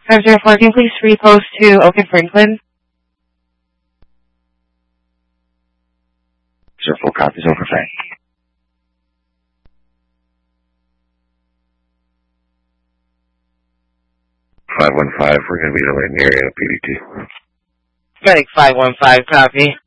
504, can you please repost to Oak and Franklin? Sir, full copies over, Frank. We're going to be in the Layton area, PDT. Medic 515, copy.